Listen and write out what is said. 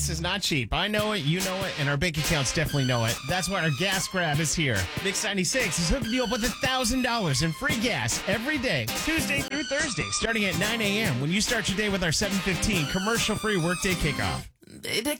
gas is not cheap. I know it, you know it, and our bank accounts definitely know it. That's why our gas grab is here. Mix 96 is hooking you up with $1,000 in free gas every day, Tuesday through Thursday, starting at 9 a.m. when you start your day with our 7:15 commercial-free workday kickoff. Baby,